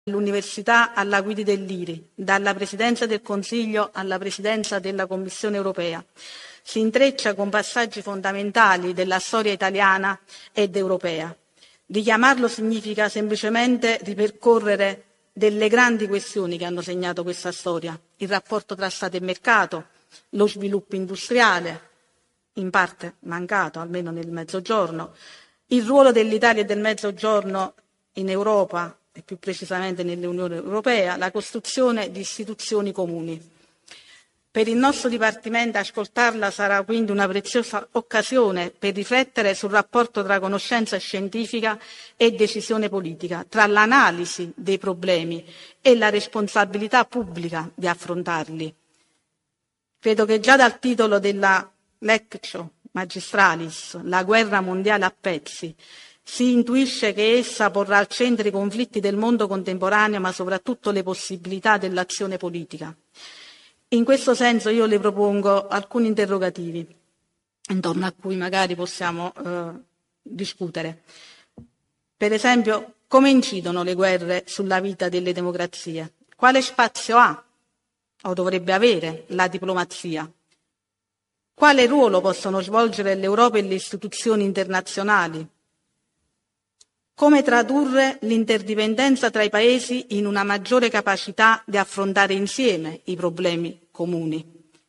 dall'Università alla guida dell'IRI, dalla Presidenza del Consiglio alla Presidenza della Commissione europea. Si intreccia con passaggi fondamentali della storia italiana ed europea. Richiamarlo significa semplicemente ripercorrere delle grandi questioni che hanno segnato questa storia: il rapporto tra Stato e mercato, lo sviluppo industriale, in parte mancato, almeno nel Mezzogiorno, il ruolo dell'Italia e del Mezzogiorno in Europa e più precisamente nell'Unione Europea, la costruzione di istituzioni comuni. Per il nostro Dipartimento ascoltarla sarà quindi una preziosa occasione per riflettere sul rapporto tra conoscenza scientifica e decisione politica, tra l'analisi dei problemi e la responsabilità pubblica di affrontarli. Credo che già dal titolo della Lectio Magistralis, la guerra mondiale a pezzi, si intuisce che essa porrà al centro i conflitti del mondo contemporaneo, ma soprattutto le possibilità dell'azione politica. In questo senso io le propongo alcuni interrogativi intorno a cui magari possiamo discutere. Per esempio, come incidono le guerre sulla vita delle democrazie? Quale spazio ha o dovrebbe avere la diplomazia? Quale ruolo possono svolgere l'Europa e le istituzioni internazionali? Come tradurre l'interdipendenza tra i Paesi in una maggiore capacità di affrontare insieme i problemi comuni?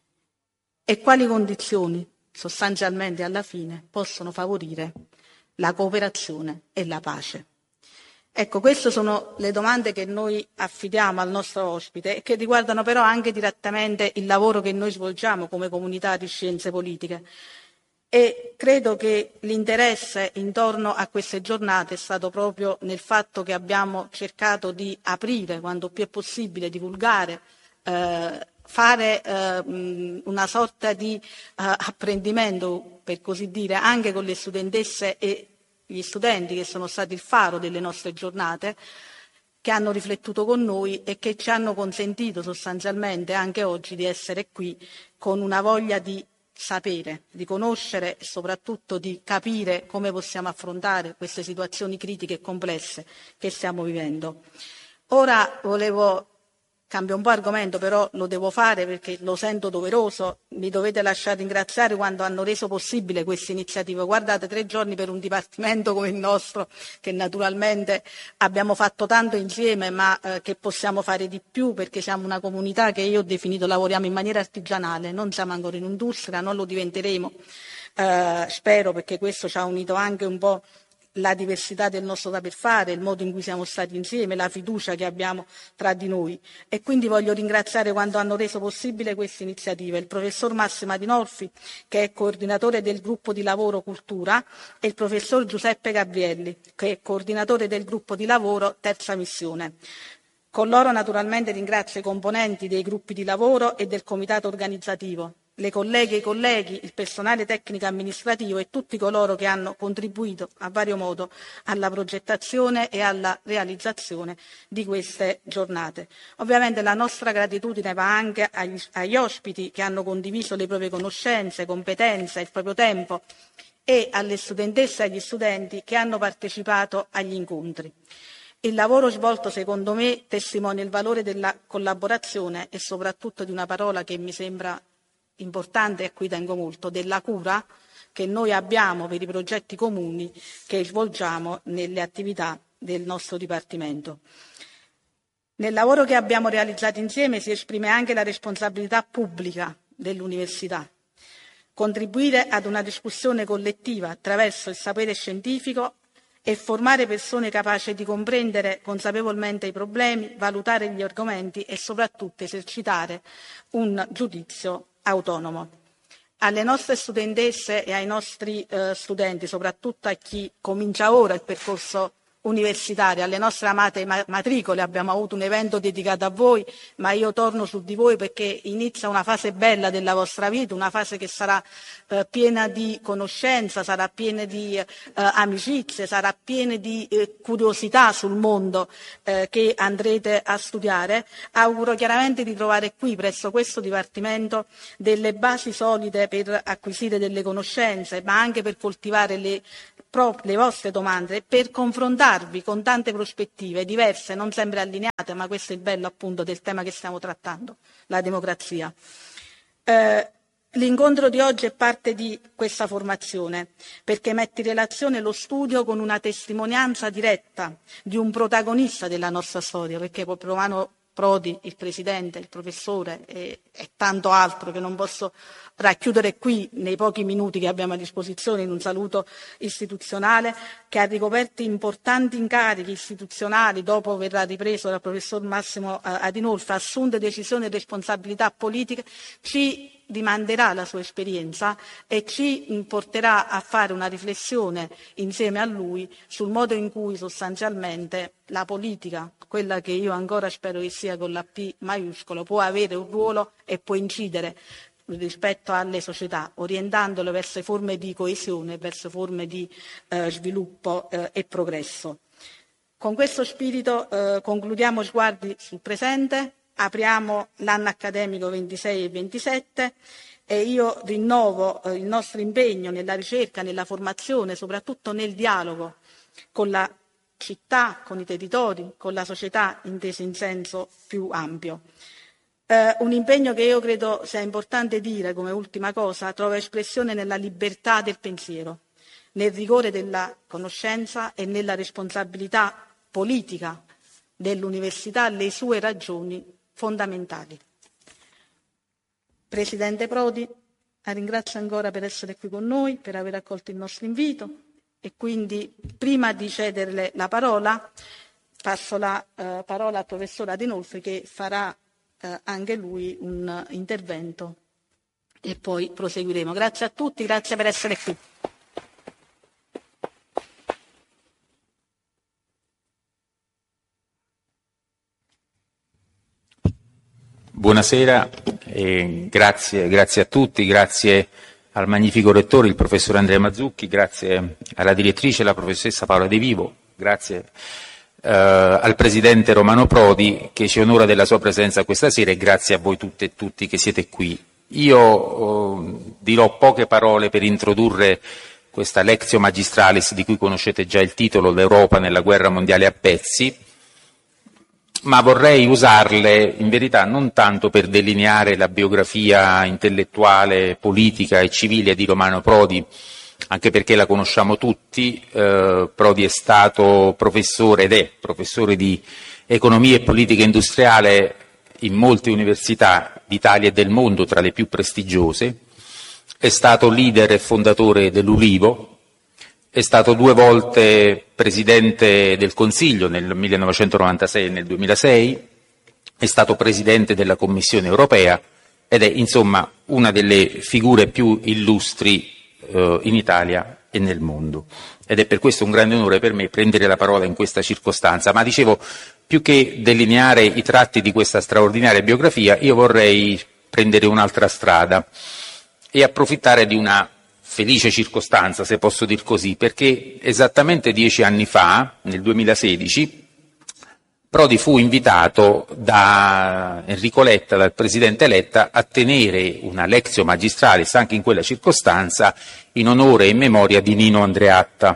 E quali condizioni, sostanzialmente alla fine, possono favorire la cooperazione e la pace? Ecco, queste sono le domande che noi affidiamo al nostro ospite e che riguardano però anche direttamente il lavoro che noi svolgiamo come comunità di scienze politiche. E credo che l'interesse intorno a queste giornate è stato proprio nel fatto che abbiamo cercato di aprire, quanto più è possibile, divulgare, fare una sorta di apprendimento, per così dire, anche con le studentesse e gli studenti che sono stati il faro delle nostre giornate, che hanno riflettuto con noi e che ci hanno consentito sostanzialmente anche oggi di essere qui con una voglia di sapere, di conoscere e soprattutto di capire come possiamo affrontare queste situazioni critiche e complesse che stiamo vivendo. Ora cambio un po' argomento, però lo devo fare perché lo sento doveroso. Mi dovete lasciare ringraziare quando hanno reso possibile questa iniziativa. Guardate, 3 giorni per un dipartimento come il nostro, che naturalmente abbiamo fatto tanto insieme, ma che possiamo fare di più perché siamo una comunità che io ho definito lavoriamo in maniera artigianale, non siamo ancora in industria, non lo diventeremo, spero, perché questo ci ha unito anche un po' la diversità del nostro saper fare, il modo in cui siamo stati insieme, la fiducia che abbiamo tra di noi. E quindi voglio ringraziare quando hanno reso possibile questa iniziativa il professor Massimo Adinolfi, che è coordinatore del gruppo di lavoro Cultura, e il professor Giuseppe Gabrielli, che è coordinatore del gruppo di lavoro Terza Missione. Con loro naturalmente ringrazio i componenti dei gruppi di lavoro e del comitato organizzativo, le colleghe e i colleghi, il personale tecnico amministrativo e tutti coloro che hanno contribuito a vario modo alla progettazione e alla realizzazione di queste giornate. Ovviamente la nostra gratitudine va anche agli ospiti che hanno condiviso le proprie conoscenze, competenze, il proprio tempo, e alle studentesse e agli studenti che hanno partecipato agli incontri. Il lavoro svolto, secondo me, testimonia il valore della collaborazione e soprattutto di una parola che mi sembra importante e a cui tengo molto, della cura che noi abbiamo per i progetti comuni che svolgiamo nelle attività del nostro Dipartimento. Nel lavoro che abbiamo realizzato insieme si esprime anche la responsabilità pubblica dell'università. Contribuire ad una discussione collettiva attraverso il sapere scientifico e formare persone capaci di comprendere consapevolmente i problemi, valutare gli argomenti e soprattutto esercitare un giudizio autonomo. Alle nostre studentesse e ai nostri studenti, soprattutto a chi comincia ora il percorso universitario, alle nostre amate matricole, abbiamo avuto un evento dedicato a voi, ma io torno su di voi perché inizia una fase bella della vostra vita, una fase che sarà piena di conoscenza, sarà piena di amicizie, sarà piena di curiosità sul mondo che andrete a studiare. Auguro chiaramente di trovare qui, presso questo Dipartimento, delle basi solide per acquisire delle conoscenze, ma anche per coltivare le vostre domande, per confrontare confrontarvi con tante prospettive diverse, non sempre allineate, ma questo è il bello appunto del tema che stiamo trattando, la democrazia. L'incontro di oggi è parte di questa formazione, perché mette in relazione lo studio con una testimonianza diretta di un protagonista della nostra storia, perché Romano Prodi, il Presidente, il Professore e tanto altro che non posso racchiudere qui nei pochi minuti che abbiamo a disposizione in un saluto istituzionale, che ha ricoperto importanti incarichi istituzionali, dopo verrà ripreso dal Professor Massimo Adinolfi, assunte decisioni e responsabilità politiche, ci rimanderà la sua esperienza e ci porterà a fare una riflessione insieme a lui sul modo in cui sostanzialmente la politica, quella che io ancora spero che sia con la P maiuscola, può avere un ruolo e può incidere rispetto alle società, orientandole verso forme di coesione, verso forme di sviluppo e progresso. Con questo spirito concludiamo sguardi sul presente. Apriamo l'anno accademico 26 e 27 e io rinnovo il nostro impegno nella ricerca, nella formazione, soprattutto nel dialogo con la città, con i territori, con la società intesa in senso più ampio. Un impegno che io credo sia importante dire come ultima cosa, trova espressione nella libertà del pensiero, nel rigore della conoscenza e nella responsabilità politica dell'università, le sue ragioni fondamentali. Presidente Prodi, la ringrazio ancora per essere qui con noi, per aver accolto il nostro invito e quindi prima di cederle la parola passo la parola al professor Adinolfi che farà anche lui un intervento e poi proseguiremo. Grazie a tutti, grazie per essere qui. Buonasera, grazie a tutti, grazie al magnifico rettore, il professor Andrea Mazzucchi, grazie alla direttrice, la professoressa Paola De Vivo, grazie al presidente Romano Prodi che ci onora della sua presenza questa sera e grazie a voi tutte e tutti che siete qui. Io dirò poche parole per introdurre questa Lectio Magistralis di cui conoscete già il titolo, l'Europa nella guerra mondiale a pezzi, ma vorrei usarle in verità non tanto per delineare la biografia intellettuale, politica e civile di Romano Prodi, anche perché la conosciamo tutti. Prodi è stato professore ed è professore di economia e politica industriale in molte università d'Italia e del mondo, tra le più prestigiose, è stato leader e fondatore dell'Ulivo, è stato 2 volte Presidente del Consiglio nel 1996 e nel 2006, è stato Presidente della Commissione Europea ed è insomma una delle figure più illustri in Italia e nel mondo. Ed è per questo un grande onore per me prendere la parola in questa circostanza. Ma dicevo, più che delineare i tratti di questa straordinaria biografia, io vorrei prendere un'altra strada e approfittare di una felice circostanza, se posso dir così, perché esattamente 10 anni fa, nel 2016, Prodi fu invitato da Enrico Letta, dal Presidente Letta, a tenere una Lectio Magistralis, anche in quella circostanza, in onore e in memoria di Nino Andreatta.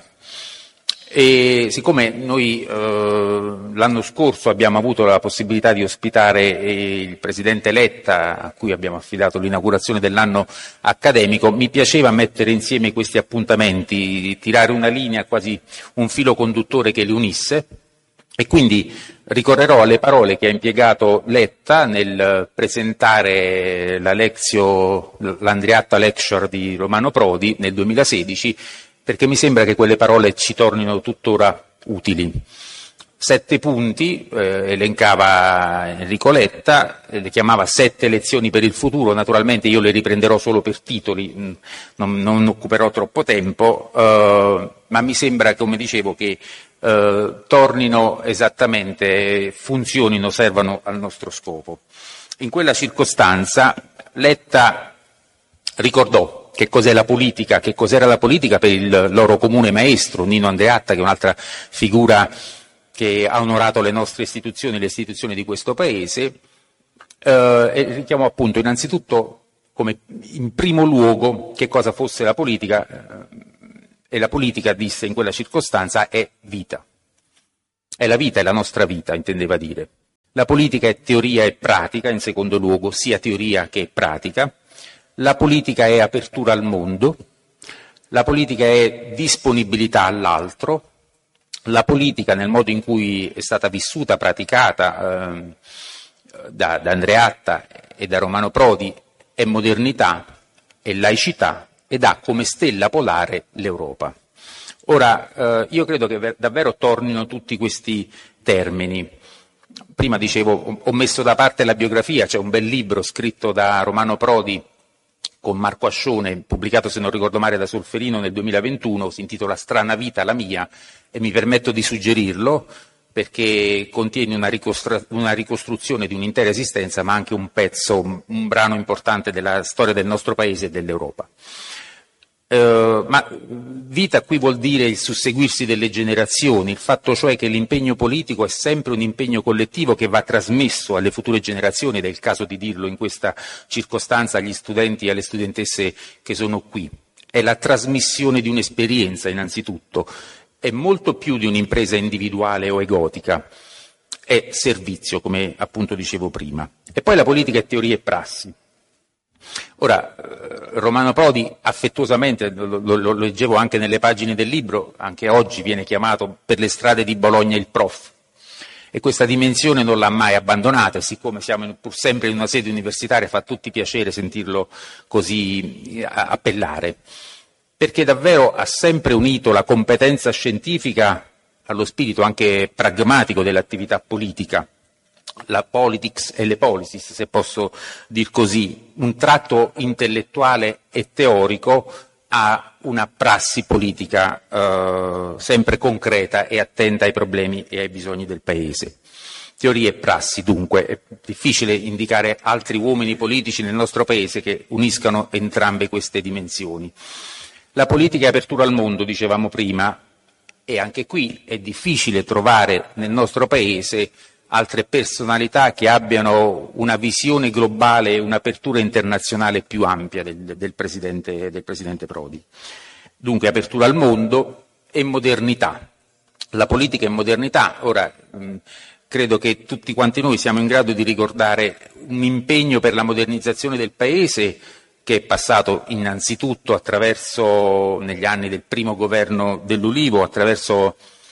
E siccome noi l'anno scorso abbiamo avuto la possibilità di ospitare il Presidente Letta, a cui abbiamo affidato l'inaugurazione dell'anno accademico, mi piaceva mettere insieme questi appuntamenti, tirare una linea, quasi un filo conduttore che li unisse, e quindi ricorrerò alle parole che ha impiegato Letta nel presentare l'Andreatta Lecture di Romano Prodi nel 2016, perché mi sembra che quelle parole ci tornino tuttora utili. 7 punti elencava Enrico Letta, le chiamava 7 lezioni per il futuro, naturalmente io le riprenderò solo per titoli, non occuperò troppo tempo, ma mi sembra, come dicevo, che tornino esattamente, funzionino, servano al nostro scopo. In quella circostanza Letta ricordò che cos'è la politica, che cos'era la politica per il loro comune maestro, Nino Andreatta, che è un'altra figura che ha onorato le nostre istituzioni, le istituzioni di questo Paese, e richiamò appunto innanzitutto come in primo luogo che cosa fosse la politica, e la politica, disse in quella circostanza, è vita. È la vita, è la nostra vita, intendeva dire. La politica è teoria e pratica, in secondo luogo, sia teoria che pratica. La politica è apertura al mondo. La politica è disponibilità all'altro. La politica, nel modo in cui è stata vissuta, praticata da Andreatta e da Romano Prodi, è modernità, è laicità ed ha come stella polare l'Europa. Ora, io credo che davvero tornino tutti questi termini. Prima dicevo, ho messo da parte la biografia, c'è un bel libro scritto da Romano Prodi con Marco Ascione, pubblicato, se non ricordo male, da Solferino nel 2021, si intitola Strana vita la mia, e mi permetto di suggerirlo perché contiene una ricostruzione di un'intera esistenza, ma anche un pezzo, un brano importante della storia del nostro paese e dell'Europa. Ma vita qui vuol dire il susseguirsi delle generazioni, il fatto cioè che l'impegno politico è sempre un impegno collettivo che va trasmesso alle future generazioni, ed è il caso di dirlo in questa circostanza agli studenti e alle studentesse che sono qui. È la trasmissione di un'esperienza innanzitutto, è molto più di un'impresa individuale o egotica, è servizio, come appunto dicevo prima. E poi la politica è teoria e prassi. Ora, Romano Prodi affettuosamente, lo leggevo anche nelle pagine del libro, anche oggi viene chiamato per le strade di Bologna il prof, e questa dimensione non l'ha mai abbandonata, e siccome siamo pur sempre in una sede universitaria fa tutti piacere sentirlo così appellare, perché davvero ha sempre unito la competenza scientifica allo spirito anche pragmatico dell'attività politica. La politics e le policies, se posso dir così, un tratto intellettuale e teorico a una prassi politica sempre concreta e attenta ai problemi e ai bisogni del Paese. Teoria e prassi, dunque, è difficile indicare altri uomini politici nel nostro Paese che uniscano entrambe queste dimensioni. La politica è apertura al mondo, dicevamo prima, e anche qui è difficile trovare nel nostro Paese altre personalità che abbiano una visione globale e un'apertura internazionale più ampia del Presidente Prodi. Dunque apertura al mondo e modernità. La politica è modernità. Ora, credo che tutti quanti noi siamo in grado di ricordare un impegno per la modernizzazione del Paese che è passato innanzitutto attraverso, negli anni del primo governo dell'Ulivo, attraverso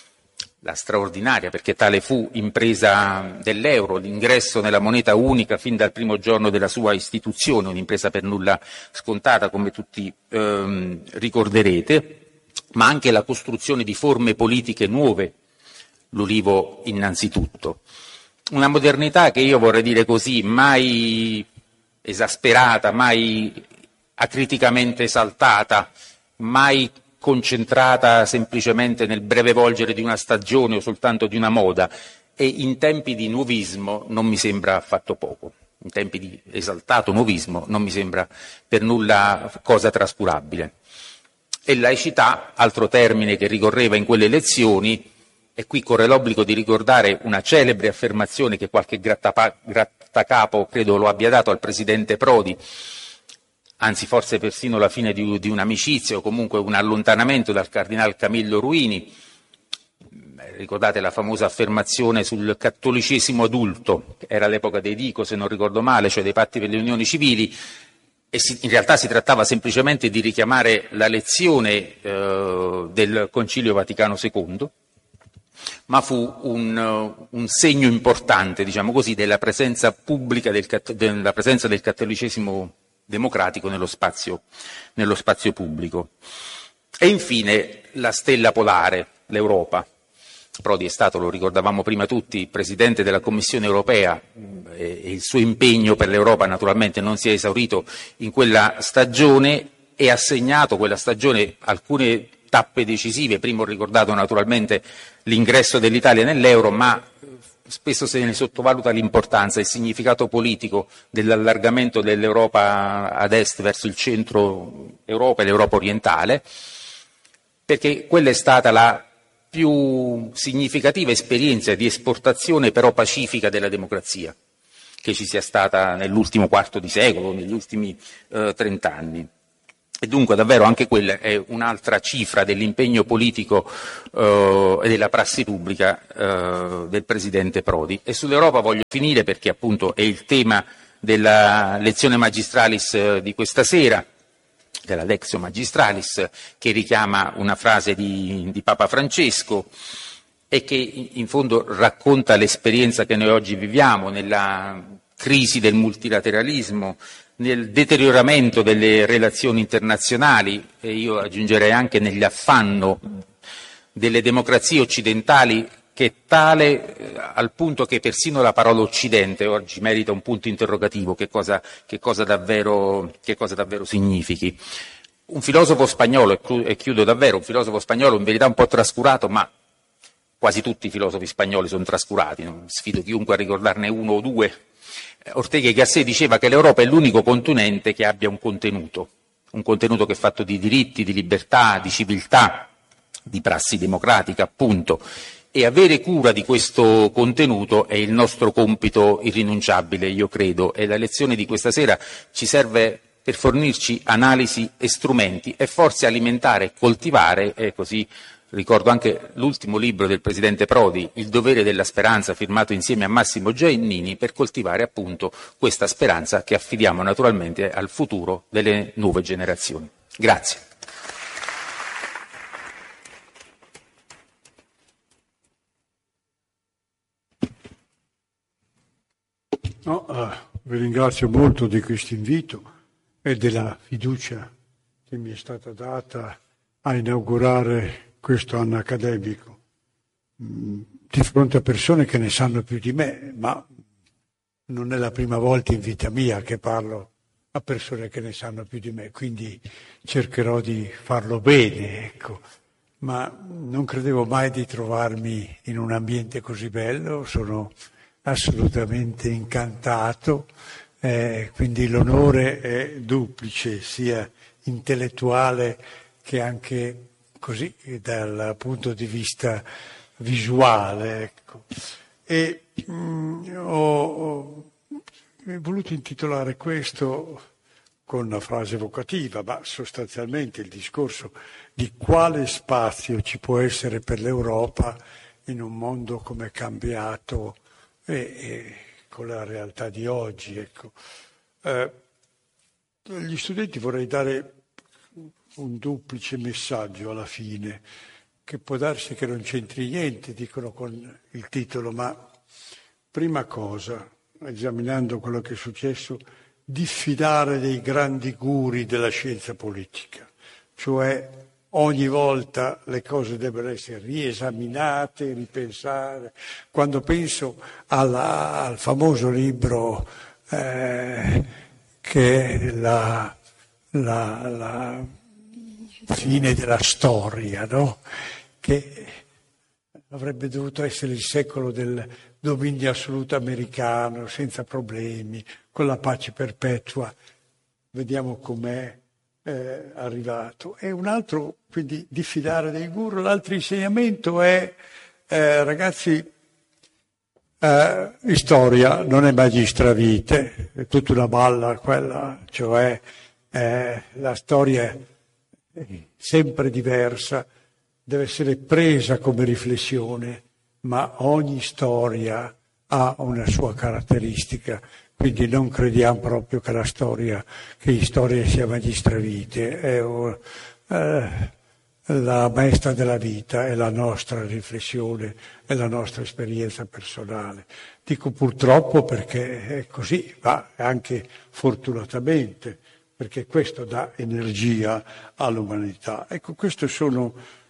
la straordinaria, perché tale fu, impresa dell'euro, l'ingresso nella moneta unica fin dal primo giorno della sua istituzione, un'impresa per nulla scontata, come tutti ricorderete, ma anche la costruzione di forme politiche nuove, l'Ulivo innanzitutto. Una modernità che io vorrei dire così, mai esasperata, mai acriticamente esaltata, mai concentrata semplicemente nel breve volgere di una stagione o soltanto di una moda, e in tempi di nuovismo non mi sembra affatto poco, in tempi di esaltato nuovismo non mi sembra per nulla cosa trascurabile. E laicità, altro termine che ricorreva in quelle elezioni, e qui corre l'obbligo di ricordare una celebre affermazione che qualche grattacapo credo lo abbia dato al Presidente Prodi, anzi forse persino la fine di un'amicizia o comunque un allontanamento dal Cardinal Camillo Ruini. Ricordate la famosa affermazione sul cattolicesimo adulto, che era l'epoca dei Dico, se non ricordo male, cioè dei patti per le unioni civili, e in realtà si trattava semplicemente di richiamare la lezione del Concilio Vaticano II, ma fu un segno importante, diciamo così, della presenza pubblica della presenza del cattolicesimo democratico nello spazio pubblico. E infine la stella polare, l'Europa. Prodi è stato, lo ricordavamo prima tutti, Presidente della Commissione Europea, e il suo impegno per l'Europa naturalmente non si è esaurito in quella stagione, e ha segnato quella stagione alcune tappe decisive. Prima ho ricordato naturalmente l'ingresso dell'Italia nell'euro, ma spesso se ne sottovaluta l'importanza, il significato politico dell'allargamento dell'Europa ad est verso il centro Europa e l'Europa orientale, perché quella è stata la più significativa esperienza di esportazione però pacifica della democrazia che ci sia stata nell'ultimo quarto di secolo, negli ultimi 30 anni. E dunque davvero anche quella è un'altra cifra dell'impegno politico e della prassi pubblica del Presidente Prodi. E sull'Europa voglio finire perché appunto è il tema della lezione magistralis di questa sera, della Lectio Magistralis, che richiama una frase di Papa Francesco e che in fondo racconta l'esperienza che noi oggi viviamo nella crisi del multilateralismo, nel deterioramento delle relazioni internazionali e io aggiungerei anche nell'affanno delle democrazie occidentali, che è tale al punto che persino la parola Occidente oggi merita un punto interrogativo, che cosa davvero significhi. Un filosofo spagnolo, e chiudo davvero, un filosofo spagnolo in verità un po' trascurato, ma quasi tutti i filosofi spagnoli sono trascurati, non sfido chiunque a ricordarne uno o due. Ortega y Gasset diceva che l'Europa è l'unico continente che abbia un contenuto che è fatto di diritti, di libertà, di civiltà, di prassi democratica, appunto, e avere cura di questo contenuto è il nostro compito irrinunciabile, io credo, e la lezione di questa sera ci serve per fornirci analisi e strumenti e forse alimentare e coltivare, e così ricordo anche l'ultimo libro del Presidente Prodi, Il dovere della speranza, firmato insieme a Massimo Giannini, per coltivare appunto questa speranza che affidiamo naturalmente al futuro delle nuove generazioni. Grazie. Vi ringrazio molto di questo invito e della fiducia che mi è stata data a inaugurare questo anno accademico, di fronte a persone che ne sanno più di me, ma non è la prima volta in vita mia che parlo a persone che ne sanno più di me, quindi cercherò di farlo bene, ecco. Ma non credevo mai di trovarmi in un ambiente così bello, sono assolutamente incantato, quindi l'onore è duplice, sia intellettuale che anche così dal punto di vista visuale, ecco. E ho voluto intitolare questo con una frase evocativa, ma sostanzialmente il discorso di quale spazio ci può essere per l'Europa in un mondo come cambiato e con la realtà di oggi, ecco. Agli studenti vorrei dare un duplice messaggio alla fine, che può darsi che non c'entri niente, dicono con il titolo, ma prima cosa, esaminando quello che è successo, diffidare dei grandi guri della scienza politica, cioè ogni volta le cose devono essere riesaminate, ripensare. Quando penso al famoso libro che è la fine della storia, no? Che avrebbe dovuto essere il secolo del dominio assoluto americano, senza problemi, con la pace perpetua. Vediamo com'è arrivato. E un altro, quindi, diffidare dei guru. L'altro insegnamento è, ragazzi, storia non è magistravite, è tutta una balla quella, cioè la storia è sempre diversa, deve essere presa come riflessione, ma ogni storia ha una sua caratteristica, quindi non crediamo proprio che la storia sia magistravite, è la maestra della vita, è la nostra riflessione, è la nostra esperienza personale. Dico purtroppo perché è così, ma anche fortunatamente, perché questo dà energia all'umanità. Ecco, questi sono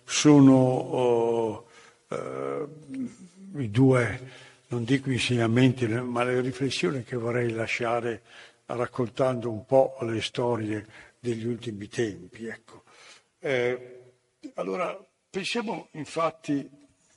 i due, non dico insegnamenti, ma le riflessioni che vorrei lasciare raccontando un po' le storie degli ultimi tempi. Ecco. Allora, pensiamo infatti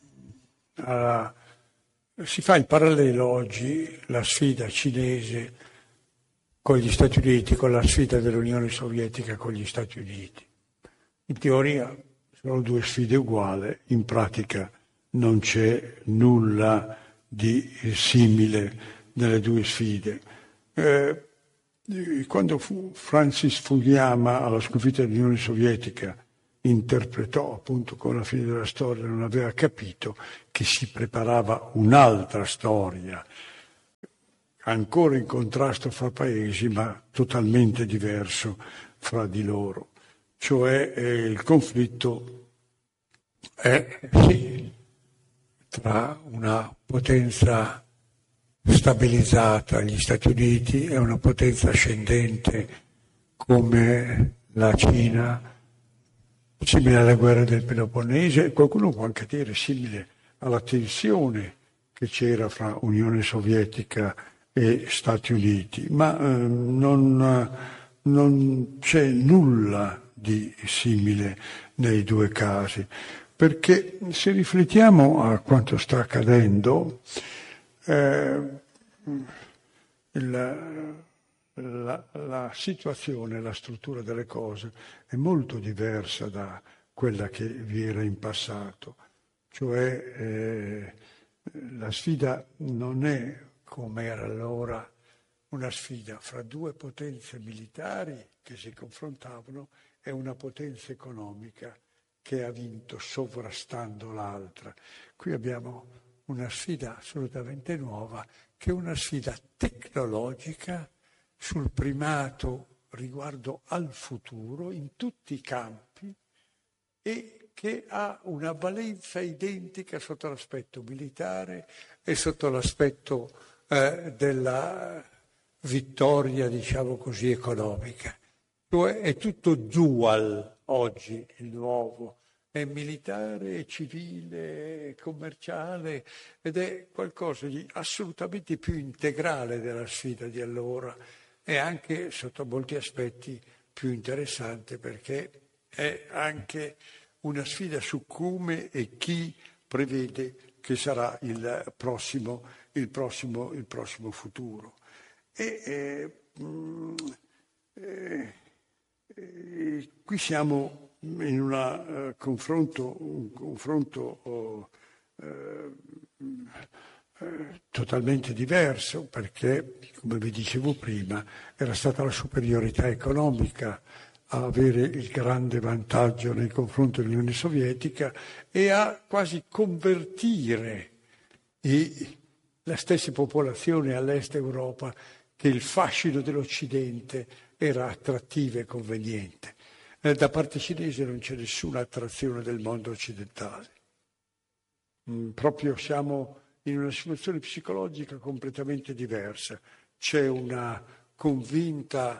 si fa il parallelo oggi, la sfida cinese con gli Stati Uniti, con la sfida dell'Unione Sovietica con gli Stati Uniti. In teoria sono due sfide uguali, in pratica non c'è nulla di simile nelle due sfide. quando Francis Fukuyama alla sconfitta dell'Unione Sovietica interpretò appunto con la fine della storia, non aveva capito che si preparava un'altra storia, ancora in contrasto fra paesi, ma totalmente diverso fra di loro. Cioè il conflitto è sì, tra una potenza stabilizzata, gli Stati Uniti, e una potenza ascendente come la Cina, simile alla guerra del Peloponnese, e qualcuno può anche dire simile alla tensione che c'era fra Unione Sovietica e Stati Uniti, ma non c'è nulla di simile nei due casi, perché se riflettiamo a quanto sta accadendo, la situazione, la struttura delle cose è molto diversa da quella che vi era in passato, cioè la sfida non è come era allora una sfida fra due potenze militari che si confrontavano e una potenza economica che ha vinto sovrastando l'altra. Qui abbiamo una sfida assolutamente nuova, che è una sfida tecnologica sul primato riguardo al futuro in tutti i campi e che ha una valenza identica sotto l'aspetto militare e sotto l'aspetto della vittoria, diciamo così, economica. Cioè è tutto dual oggi, il nuovo. È militare, è civile, è commerciale, ed è qualcosa di assolutamente più integrale della sfida di allora e anche sotto molti aspetti più interessante, perché è anche una sfida su come e chi prevede che sarà il prossimo futuro. Qui siamo in un confronto totalmente diverso, perché, come vi dicevo prima, era stata la superiorità economica a avere il grande vantaggio nei confronti dell'Unione Sovietica e a quasi convertire la stessa popolazione all'est Europa, che il fascino dell'Occidente era attrattivo e conveniente. Da parte cinese non c'è nessuna attrazione del mondo occidentale. Proprio siamo in una situazione psicologica completamente diversa. C'è una convinta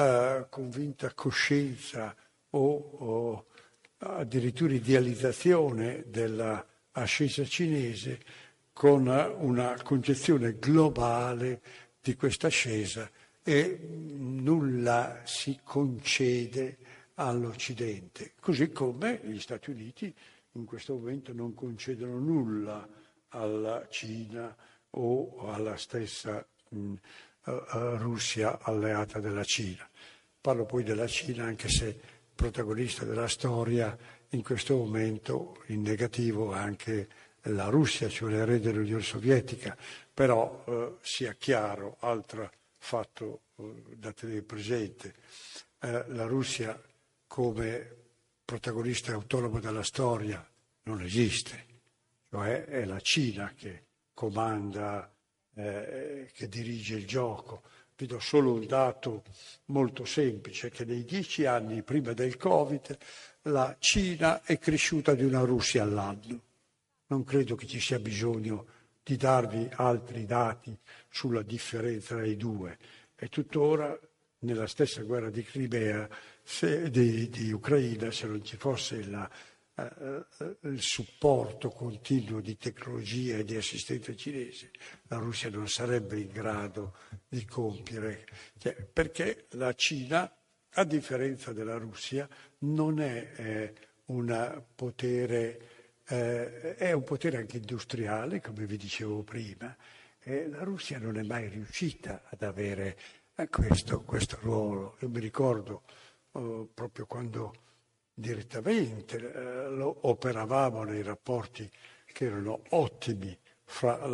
coscienza o addirittura idealizzazione dell'ascesa cinese, con una concezione globale di questa ascesa, e nulla si concede all'Occidente, così come gli Stati Uniti in questo momento non concedono nulla alla Cina o alla stessa Russia alleata della Cina. Parlo poi della Cina, anche se protagonista della storia in questo momento in negativo anche la Russia, cioè l'erede dell'Unione Sovietica, però sia chiaro, altro fatto da tenere presente, la Russia come protagonista autonomo della storia non esiste, cioè è la Cina che comanda, che dirige il gioco. Vi do solo un dato molto semplice, che nei 10 anni prima del Covid la Cina è cresciuta di una Russia all'anno. Non credo che ci sia bisogno di darvi altri dati sulla differenza tra i due. E tuttora, nella stessa guerra di Crimea, di Ucraina, se non ci fosse il supporto continuo di tecnologia e di assistenza cinese, la Russia non sarebbe in grado di compiere. Perché la Cina, a differenza della Russia, non è un potere... è un potere anche industriale, come vi dicevo prima, e la Russia non è mai riuscita ad avere questo ruolo. Io mi ricordo proprio quando direttamente operavamo nei rapporti che erano ottimi fra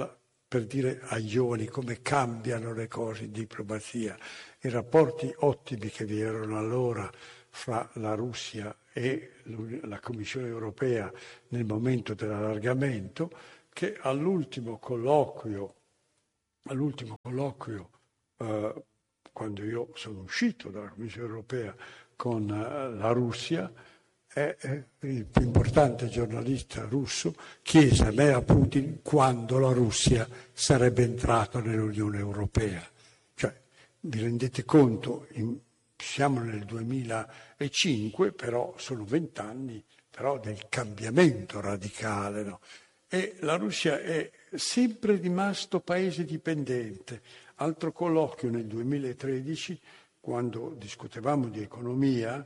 per dire ai giovani come cambiano le cose in diplomazia. I rapporti ottimi che vi erano allora fra la Russia e la Commissione europea nel momento dell'allargamento, che all'ultimo colloquio, quando io sono uscito dalla Commissione europea con la Russia, il più importante giornalista russo chiese a me e a Putin quando la Russia sarebbe entrata nell'Unione Europea. Cioè, vi rendete conto, siamo nel 2005, però sono 20 anni però del cambiamento radicale, no? E la Russia è sempre rimasto paese dipendente. Altro colloquio nel 2013, quando discutevamo di economia,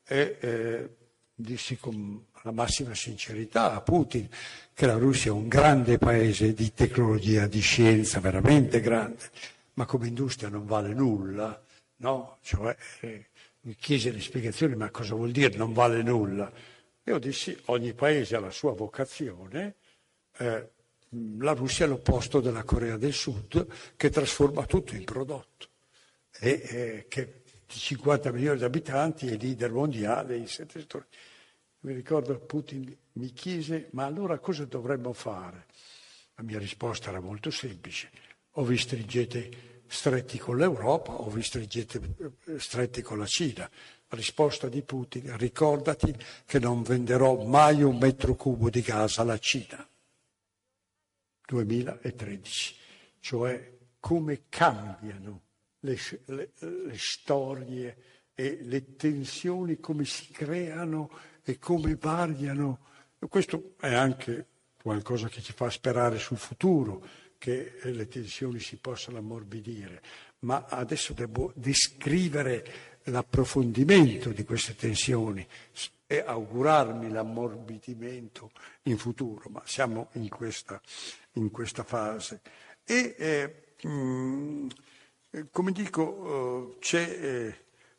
dissi con la massima sincerità a Putin che la Russia è un grande paese di tecnologia, di scienza, veramente grande, ma come industria non vale nulla, no? Cioè, mi chiese le spiegazioni, ma cosa vuol dire non vale nulla? Io dissi, ogni paese ha la sua vocazione, la Russia è l'opposto della Corea del Sud, che trasforma tutto in prodotto, e che di 50 milioni di abitanti è leader mondiale in 7 settori. Mi ricordo Putin mi chiese, ma allora cosa dovremmo fare? La mia risposta era molto semplice: o vi stringete stretti con l'Europa o vi stringete stretti con la Cina. La risposta di Putin: ricordati che non venderò mai 1 metro cubo di gas alla Cina. 2013. Cioè come cambiano le storie e le tensioni, come si creano e come variano. Questo è anche qualcosa che ci fa sperare sul futuro, che le tensioni si possano ammorbidire. Ma adesso devo descrivere l'approfondimento di queste tensioni e augurarmi l'ammorbidimento in futuro, ma siamo in questa fase. E come dico, c'è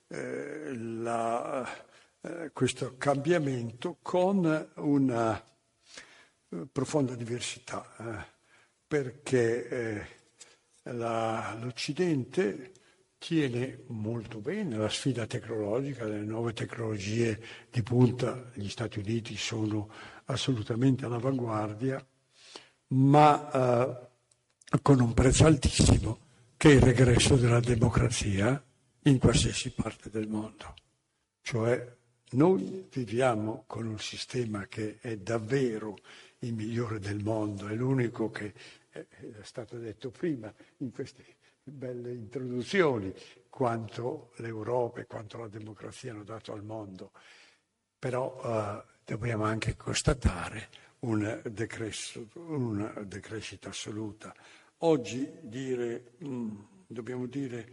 questo cambiamento con una profonda diversità, perché l'Occidente tiene molto bene la sfida tecnologica, le nuove tecnologie di punta. Gli Stati Uniti sono assolutamente all'avanguardia, ma con un prezzo altissimo, che è il regresso della democrazia in qualsiasi parte del mondo. Cioè, noi viviamo con un sistema che è davvero il migliore del mondo, è l'unico che è stato detto prima in queste belle introduzioni, quanto l'Europa e quanto la democrazia hanno dato al mondo. Però dobbiamo anche constatare una decrescita assoluta. Oggi dobbiamo dire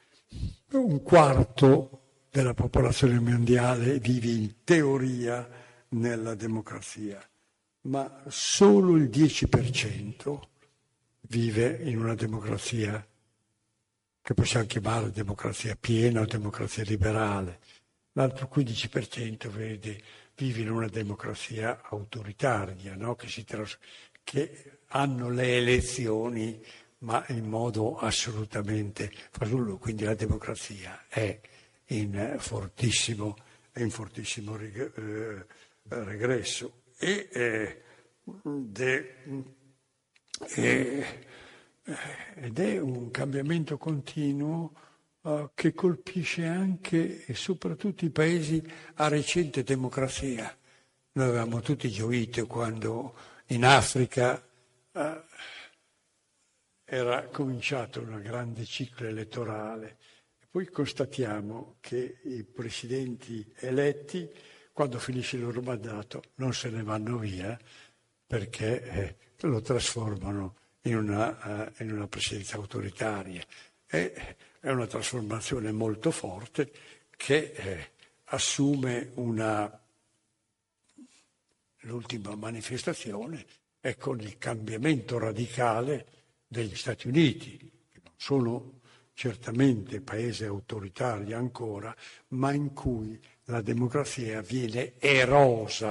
1/4 della popolazione mondiale vive in teoria nella democrazia, ma solo il 10% vive in una democrazia che possiamo chiamare democrazia piena o democrazia liberale. L'altro 15% vive in una democrazia autoritaria, no? che hanno le elezioni ma in modo assolutamente fasullo. Quindi la democrazia è in fortissimo regresso ed è un cambiamento continuo che colpisce anche e soprattutto i paesi a recente democrazia. Noi avevamo tutti gioito quando in Africa era cominciato un grande ciclo elettorale. E poi constatiamo che i presidenti eletti, quando finisce il loro mandato, non se ne vanno via perché lo trasformano in una presidenza autoritaria. È una trasformazione molto forte che assume l'ultima manifestazione è con il cambiamento radicale degli Stati Uniti, che non sono certamente paese autoritario ancora, ma in cui la democrazia viene erosa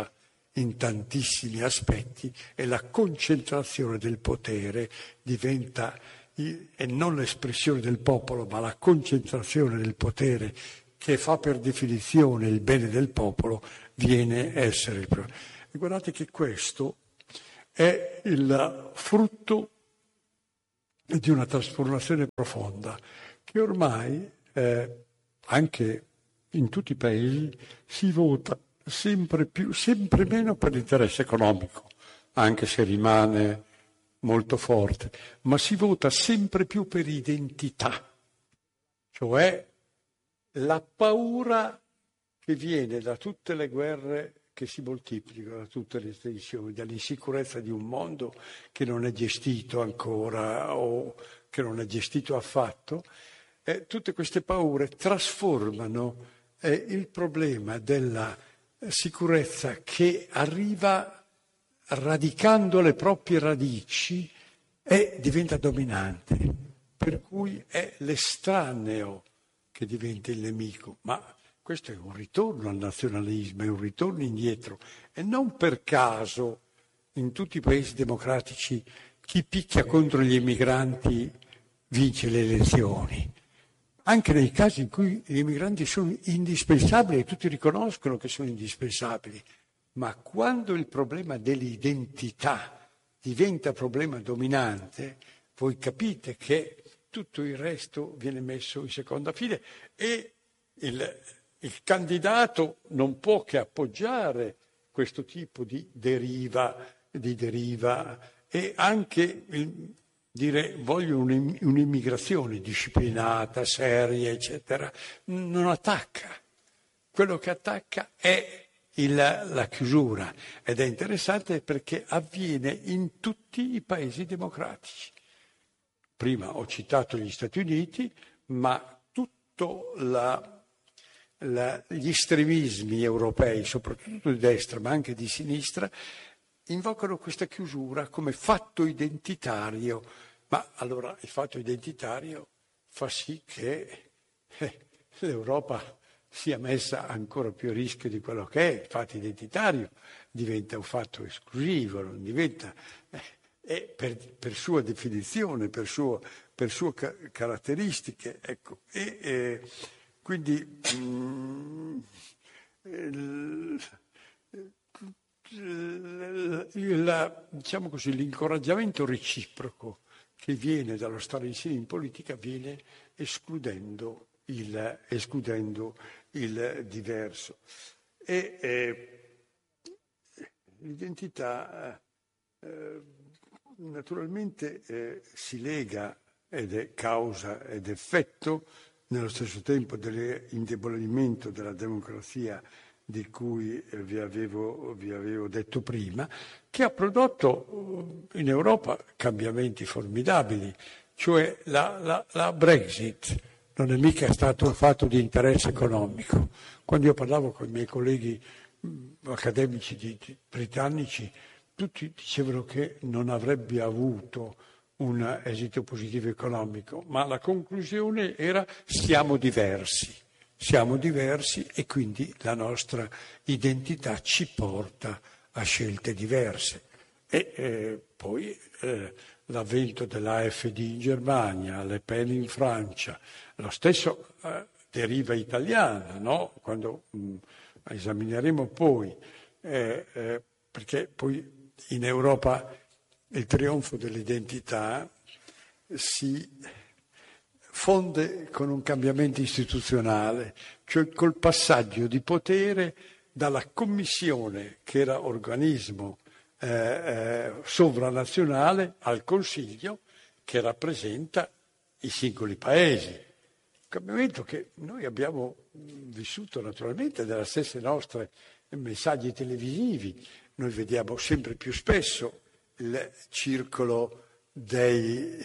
in tantissimi aspetti e la concentrazione del potere diventa, e non l'espressione del popolo, ma la concentrazione del potere che fa per definizione il bene del popolo, viene a essere il problema. E guardate che questo è il frutto di una trasformazione profonda che ormai anche in tutti i paesi si vota sempre meno per l'interesse economico, anche se rimane molto forte, ma si vota sempre più per identità, cioè la paura che viene da tutte le guerre che si moltiplicano, da tutte le tensioni, dall'insicurezza di un mondo che non è gestito ancora o che non è gestito affatto. Tutte queste paure trasformano il problema della sicurezza, che arriva radicando le proprie radici e diventa dominante, per cui è l'estraneo che diventa il nemico. Ma questo è un ritorno al nazionalismo, è un ritorno indietro, e non per caso in tutti i paesi democratici chi picchia contro gli immigranti vince le elezioni. Anche nei casi in cui gli immigranti sono indispensabili e tutti riconoscono che sono indispensabili, ma quando il problema dell'identità diventa problema dominante, voi capite che tutto il resto viene messo in seconda fila e il candidato non può che appoggiare questo tipo di deriva e anche dire voglio un'immigrazione disciplinata, seria, eccetera, non attacca. Quello che attacca è la chiusura, ed è interessante perché avviene in tutti i paesi democratici. Prima ho citato gli Stati Uniti, ma tutto gli estremismi europei, soprattutto di destra ma anche di sinistra, invocano questa chiusura come fatto identitario, ma allora il fatto identitario fa sì che l'Europa sia messa ancora più a rischio di quello che è. Il fatto identitario diventa un fatto esclusivo, non diventa, per sua definizione, per sue caratteristiche, ecco. Quindi diciamo così, l'incoraggiamento reciproco che viene dallo stare insieme in politica viene escludendo il diverso. L'identità naturalmente si lega ed è causa ed effetto nello stesso tempo dell'indebolimento della democrazia di cui vi avevo detto prima, che ha prodotto in Europa cambiamenti formidabili, cioè la Brexit non è mica stato un fatto di interesse economico. Quando io parlavo con i miei colleghi accademici britannici, tutti dicevano che non avrebbe avuto un esito positivo economico, ma la conclusione era siamo diversi e quindi la nostra identità ci porta a scelte diverse. Poi l'avvento dell'AfD in Germania, Le Pen in Francia, lo stesso deriva italiana, no? Quando esamineremo poi, perché poi in Europa il trionfo dell'identità si fonde con un cambiamento istituzionale, cioè col passaggio di potere dalla Commissione, che era organismo sovranazionale, al Consiglio, che rappresenta i singoli paesi. Un cambiamento che noi abbiamo vissuto naturalmente nelle stesse nostre messaggi televisivi. Noi vediamo sempre più spesso il circolo dei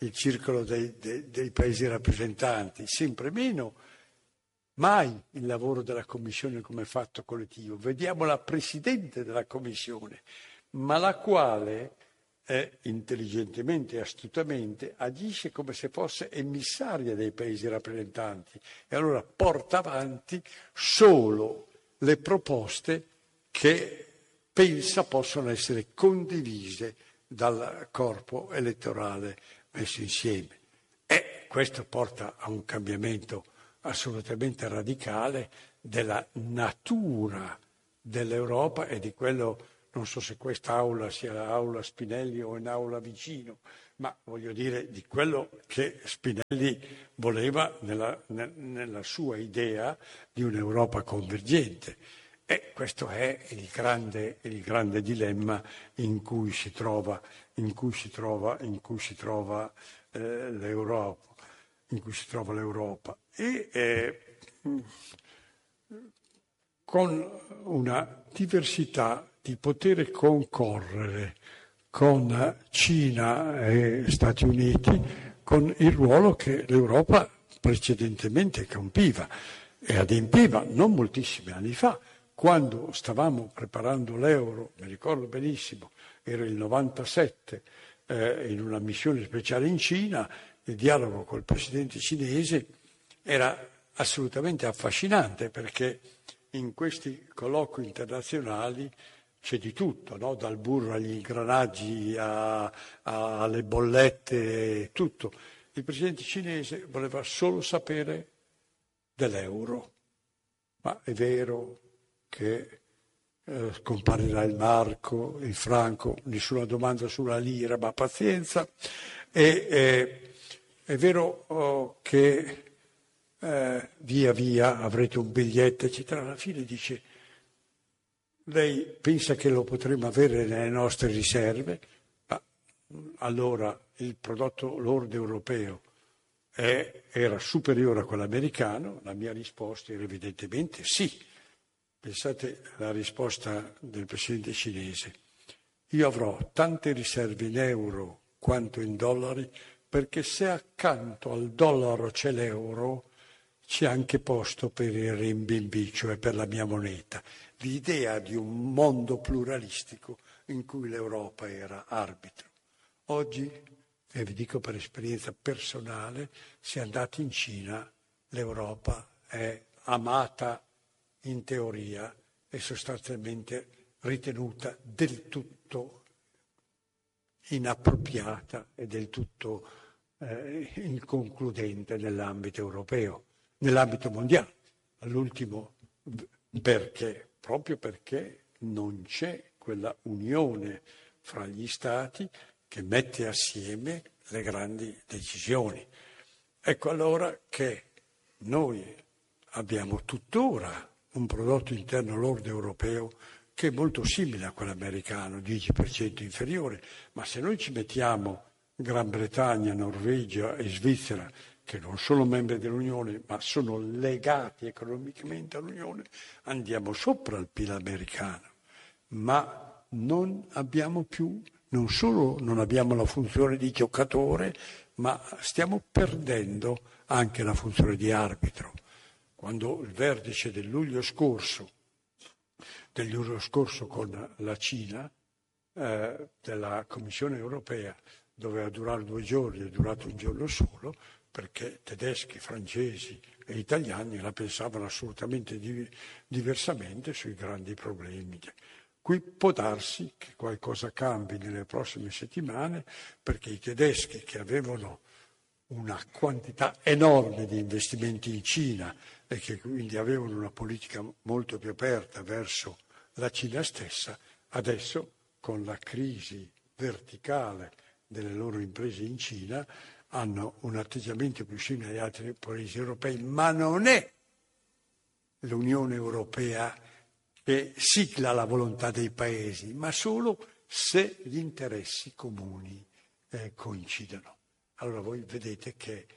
paesi rappresentanti, sempre meno mai il lavoro della Commissione come fatto collettivo. Vediamo la Presidente della Commissione, ma la quale intelligentemente e astutamente agisce come se fosse emissaria dei paesi rappresentanti e allora porta avanti solo le proposte che pensa possano essere condivise dal corpo elettorale messo insieme. E questo porta a un cambiamento assolutamente radicale della natura dell'Europa e di quello, non so se quest'aula sia l'aula Spinelli o un'aula vicino, ma voglio dire di quello che Spinelli voleva nella sua idea di un'Europa convergente. E questo è il grande dilemma in cui si trova l'Europa. E con una diversità di poter concorrere con Cina e Stati Uniti, con il ruolo che l'Europa precedentemente compiva e adempiva non moltissimi anni fa, quando stavamo preparando l'euro, mi ricordo benissimo, era il 97, in una missione speciale in Cina, il dialogo col presidente cinese era assolutamente affascinante, perché in questi colloqui internazionali c'è di tutto, no? Dal burro agli ingranaggi alle bollette, tutto. Il presidente cinese voleva solo sapere dell'euro, ma è vero che scomparirà il marco, il franco, nessuna domanda sulla lira, ma pazienza. È vero che via via avrete un biglietto, eccetera. Alla fine dice: lei pensa che lo potremo avere nelle nostre riserve? Ma allora il prodotto lordo europeo era superiore a quello americano? La mia risposta era evidentemente sì. Pensate alla risposta del presidente cinese: io avrò tante riserve in euro quanto in dollari, perché se accanto al dollaro c'è l'euro, c'è anche posto per il renminbi, cioè per la mia moneta. L'idea di un mondo pluralistico in cui l'Europa era arbitro. Oggi, e vi dico per esperienza personale, se andate in Cina, l'Europa è amata in teoria e sostanzialmente ritenuta del tutto inappropriata e del tutto inconcludente nell'ambito europeo, nell'ambito mondiale. All'ultimo, perché? Proprio perché non c'è quella unione fra gli Stati che mette assieme le grandi decisioni. Ecco allora che noi abbiamo tuttora un prodotto interno lordo europeo che è molto simile a quello americano, 10% inferiore, ma se noi ci mettiamo Gran Bretagna, Norvegia e Svizzera, che non sono membri dell'Unione, ma sono legati economicamente all'Unione, andiamo sopra il PIL americano. Ma non abbiamo più, non solo non abbiamo la funzione di giocatore, ma stiamo perdendo anche la funzione di arbitro. Quando il vertice del luglio scorso con la Cina, della Commissione europea, doveva durare 2 giorni, è durato un giorno solo, perché tedeschi, francesi e italiani la pensavano assolutamente diversamente sui grandi problemi. Qui può darsi che qualcosa cambi nelle prossime settimane, perché i tedeschi, che avevano una quantità enorme di investimenti in Cina e che quindi avevano una politica molto più aperta verso la Cina stessa, adesso con la crisi verticale delle loro imprese in Cina hanno un atteggiamento più simile agli altri paesi europei, ma non è l'Unione Europea che sigla la volontà dei paesi, ma solo se gli interessi comuni coincidono. Allora voi vedete che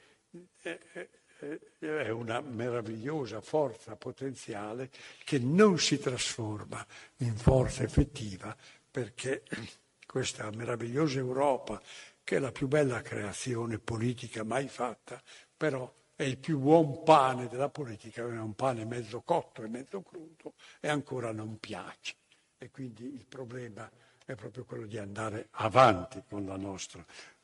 è una meravigliosa forza potenziale che non si trasforma in forza effettiva, perché questa meravigliosa Europa, che è la più bella creazione politica mai fatta, però è il più buon pane della politica, è un pane mezzo cotto e mezzo crudo e ancora non piace. E quindi il problema è proprio quello di andare avanti con la nostra.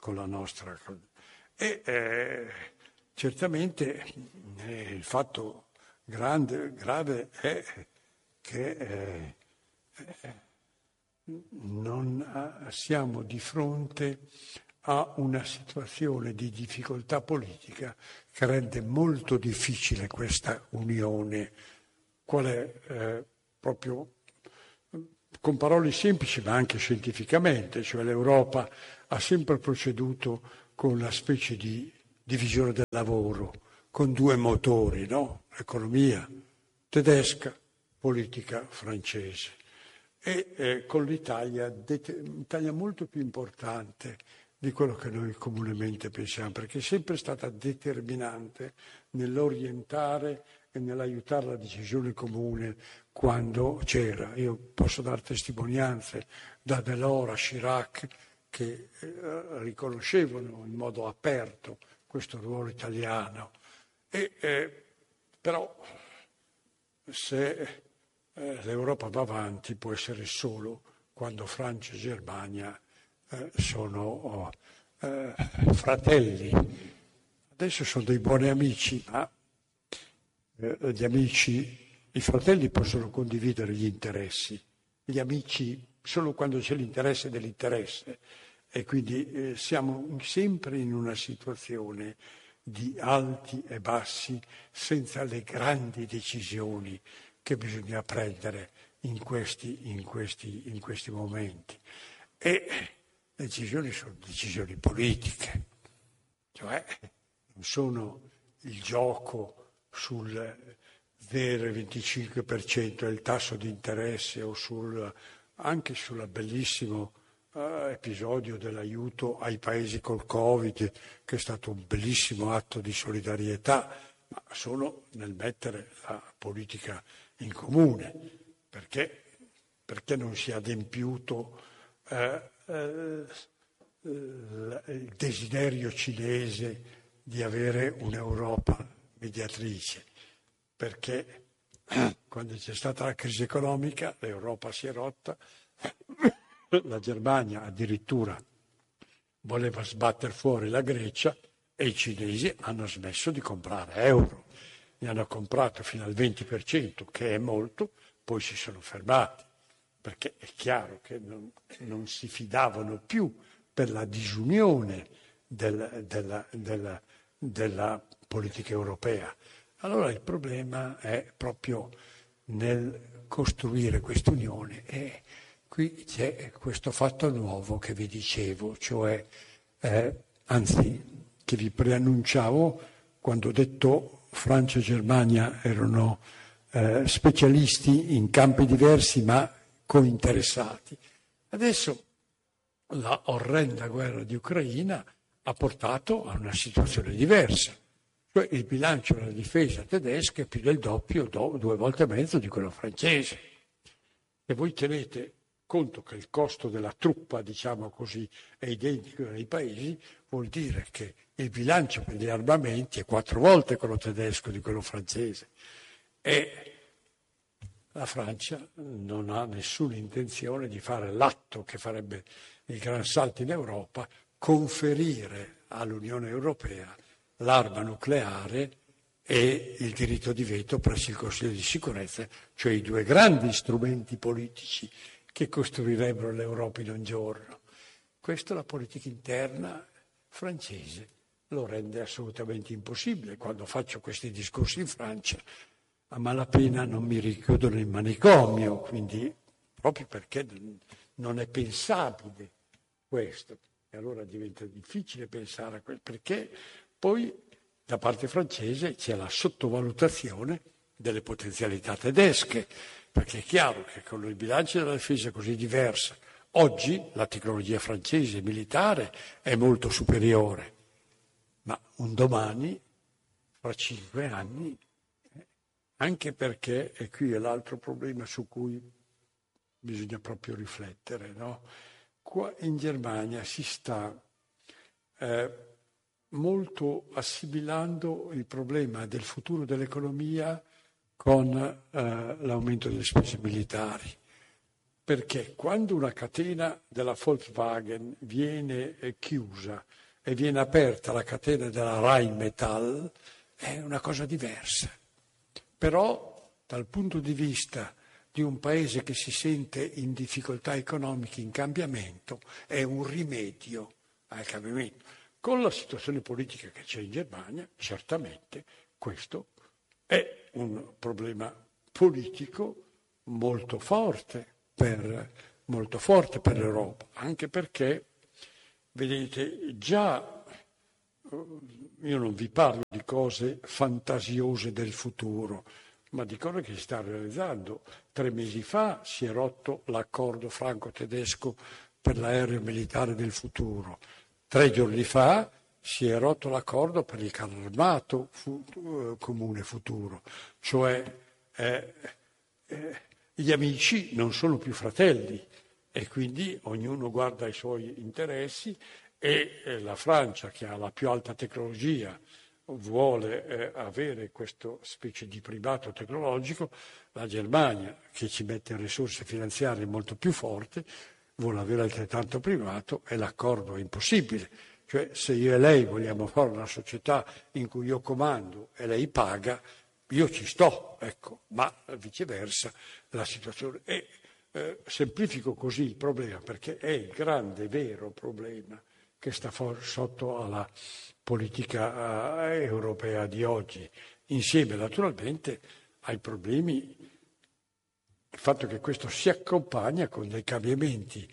E certamente il fatto grave è che siamo di fronte a una situazione di difficoltà politica che rende molto difficile questa unione. Qual è proprio con parole semplici ma anche scientificamente, cioè l'Europa ha sempre proceduto con una specie di divisione del lavoro, con due motori, no? Economia tedesca, politica francese. E con l'Italia, un'Italia molto più importante di quello che noi comunemente pensiamo, perché è sempre stata determinante nell'orientare e nell'aiutare la decisione comune quando c'era. Io posso dare testimonianze da Delors a Chirac che riconoscevano in modo aperto questo ruolo italiano. Però se l'Europa va avanti può essere solo quando Francia e Germania sono fratelli. Adesso sono dei buoni amici, ma gli amici, i fratelli possono condividere gli interessi, gli amici solo quando c'è l'interesse dell'interesse, e quindi siamo sempre in una situazione di alti e bassi senza le grandi decisioni che bisogna prendere in questi momenti. E le decisioni sono decisioni politiche, cioè non sono il gioco sul 0,25% il tasso di interesse o anche sul bellissimo episodio dell'aiuto ai paesi col Covid, che è stato un bellissimo atto di solidarietà, ma sono nel mettere la politica in comune, perché non si è adempiuto il desiderio cinese di avere un'Europa mediatrice, perché quando c'è stata la crisi economica l'Europa si è rotta, la Germania addirittura voleva sbattere fuori la Grecia e i cinesi hanno smesso di comprare euro, ne hanno comprato fino al 20%, che è molto, poi si sono fermati, perché è chiaro che non si fidavano più per la disunione della politica europea. Allora il problema è proprio nel costruire quest'unione, e qui c'è questo fatto nuovo che vi dicevo, cioè, anzi, che vi preannunciavo quando ho detto Francia e Germania erano specialisti in campi diversi ma cointeressati. Adesso la orrenda guerra di Ucraina ha portato a una situazione diversa. Cioè il bilancio della difesa tedesca è più del doppio, 2 volte e mezzo di quello francese. E voi tenete conto che il costo della truppa, diciamo così, è identico nei paesi, vuol dire che il bilancio per gli armamenti è 4 volte quello tedesco di quello francese. E la Francia non ha nessuna intenzione di fare l'atto che farebbe il gran salto in Europa, conferire all'Unione Europea l'arma nucleare e il diritto di veto presso il Consiglio di sicurezza, cioè i 2 grandi strumenti politici che costruirebbero l'Europa in un giorno. Questo la politica interna francese lo rende assolutamente impossibile. Quando faccio questi discorsi in Francia, a malapena non mi richiudono in manicomio, quindi proprio perché non è pensabile questo. E allora diventa difficile pensare a questo, perché poi da parte francese c'è la sottovalutazione delle potenzialità tedesche, perché è chiaro che con il bilancio della difesa così diversa, oggi la tecnologia francese militare è molto superiore, ma un domani, fra 5 anni, anche perché, e qui è l'altro problema su cui bisogna proprio riflettere, no? Qua in Germania si sta molto assimilando il problema del futuro dell'economia con l'aumento delle spese militari, perché quando una catena della Volkswagen viene chiusa e viene aperta la catena della Rheinmetall è una cosa diversa. Però dal punto di vista di un paese che si sente in difficoltà economiche, in cambiamento, è un rimedio al cambiamento. Con la situazione politica che c'è in Germania, certamente questo è un problema politico molto forte per l'Europa, anche perché, vedete, già io non vi parlo di cose fantasiose del futuro, ma di cose che si stanno realizzando. 3 mesi fa si è rotto l'accordo franco-tedesco per l'aereo militare del futuro. 3 giorni fa si è rotto l'accordo per il carro armato comune futuro. Cioè gli amici non sono più fratelli e quindi ognuno guarda i suoi interessi e la Francia, che ha la più alta tecnologia, vuole avere questo specie di primato tecnologico, la Germania, che ci mette risorse finanziarie molto più forti, vuole avere altrettanto primato e l'accordo è impossibile. Cioè, se io e lei vogliamo fare una società in cui io comando e lei paga, io ci sto, ecco, ma viceversa la situazione è. Semplifico così il problema perché è il grande, vero problema che sta sotto alla politica europea di oggi, insieme naturalmente ai problemi, il fatto che questo si accompagna con dei cambiamenti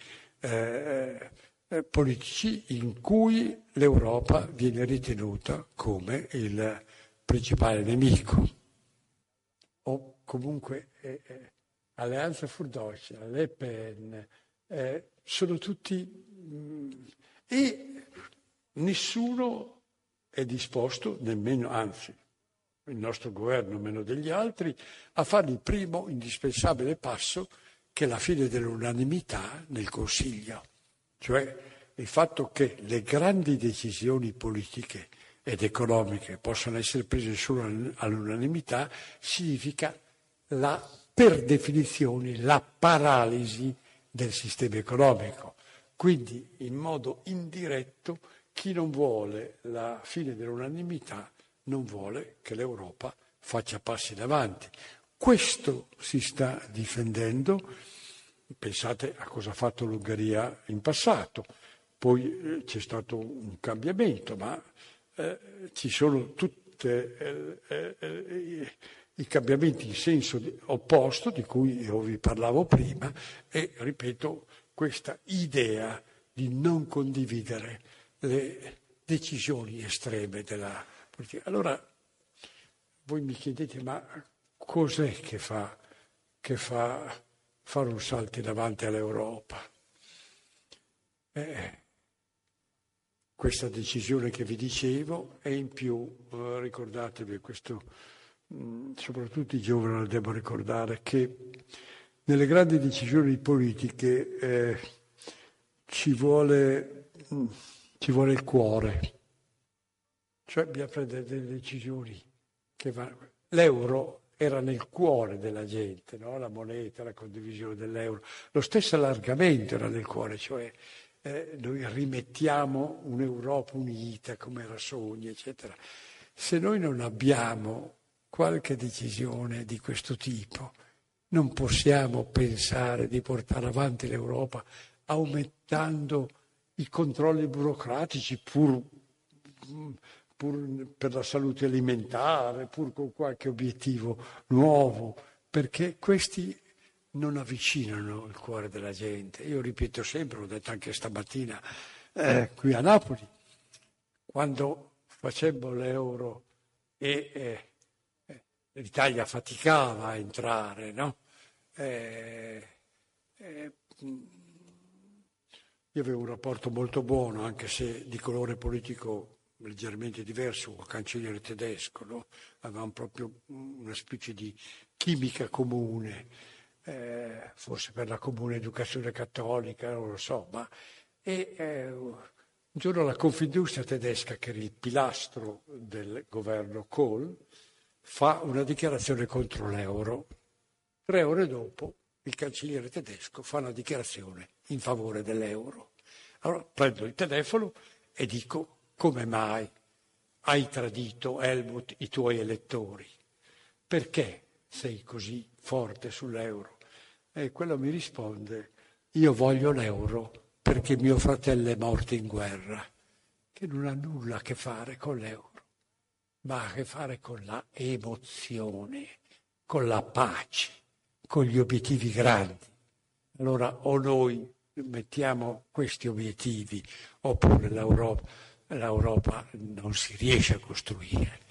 politici in cui l'Europa viene ritenuta come il principale nemico, o comunque Alleanza für Deutschland, Le Pen, sono tutti... e nessuno è disposto, nemmeno, anzi, il nostro governo meno degli altri, a fare il primo indispensabile passo che è la fine dell'unanimità nel Consiglio. Cioè il fatto che le grandi decisioni politiche ed economiche possano essere prese solo all'unanimità significa per definizione la paralisi del sistema economico. Quindi in modo indiretto chi non vuole la fine dell'unanimità non vuole che l'Europa faccia passi in avanti. Questo si sta difendendo. Pensate a cosa ha fatto l'Ungheria in passato, poi c'è stato un cambiamento, ma ci sono tutti i cambiamenti in senso opposto di cui io vi parlavo prima e, ripeto, questa idea di non condividere le decisioni estreme della politica. Allora voi mi chiedete, ma cos'è che fa fare un salto in avanti all'Europa? Questa decisione che vi dicevo e in più ricordatevi questo, soprattutto i giovani lo devo ricordare, che nelle grandi decisioni politiche ci vuole il cuore, cioè bisogna prendere delle decisioni che vanno. L'euro era nel cuore della gente, no? La moneta, la condivisione dell'euro, lo stesso allargamento era nel cuore, cioè noi rimettiamo un'Europa unita come era sogno, eccetera. Se noi non abbiamo qualche decisione di questo tipo, non possiamo pensare di portare avanti l'Europa aumentando i controlli burocratici pur per la salute alimentare, pur con qualche obiettivo nuovo, perché questi non avvicinano il cuore della gente. Io ripeto sempre, l'ho detto anche stamattina qui a Napoli, quando facemmo l'euro e l'Italia faticava a entrare, no? Io avevo un rapporto molto buono, anche se di colore politico leggermente diverso, con il cancelliere tedesco, no? Avevamo proprio una specie di chimica comune, forse per la comune educazione cattolica, non lo so, ma un giorno la Confindustria tedesca, che era il pilastro del governo Kohl, fa una dichiarazione contro l'euro. 3 ore dopo il cancelliere tedesco fa una dichiarazione in favore dell'euro. Allora prendo il telefono e dico: come mai hai tradito, Helmut, i tuoi elettori? Perché sei così forte sull'euro? E quello mi risponde: io voglio l'euro perché mio fratello è morto in guerra, che non ha nulla a che fare con l'euro, ma ha a che fare con la emozione, con la pace, con gli obiettivi grandi. Allora o noi mettiamo questi obiettivi oppure l'Europa non si riesce a costruire.